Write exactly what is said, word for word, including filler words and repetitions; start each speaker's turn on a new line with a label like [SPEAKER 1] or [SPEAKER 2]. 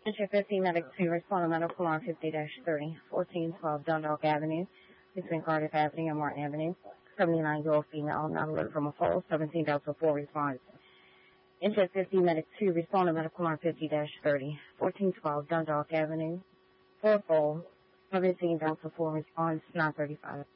[SPEAKER 1] Enter fifteen Medic two, responding medical alarm fifty dash thirty, fourteen twelve Dundalk Avenue, between Cardiff Avenue and Martin Avenue. seventy-nine-year-old female, not alert from a fall, seventeen Delta four response. Enter fifteen Medic two, responding medical alarm fifty dash thirty, fourteen twelve Dundalk Avenue, four fall, seventeen Delta four response, nine thirty-five.